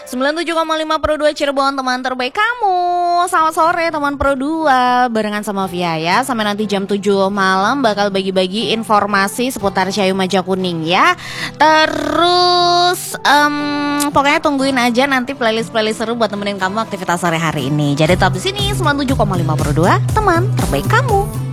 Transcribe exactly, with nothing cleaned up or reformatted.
sembilan puluh tujuh koma lima Pro dua Cirebon, teman terbaik kamu. Selamat sore teman Pro dua. Barengan sama Via ya. Sampai nanti jam tujuh malam bakal bagi-bagi informasi seputar Cahayu Maja Kuning ya. Terus um, pokoknya tungguin aja nanti playlist-playlist seru buat temenin kamu aktivitas sore hari ini. Jadi tetap di sini sembilan puluh tujuh koma lima Pro dua, teman terbaik kamu.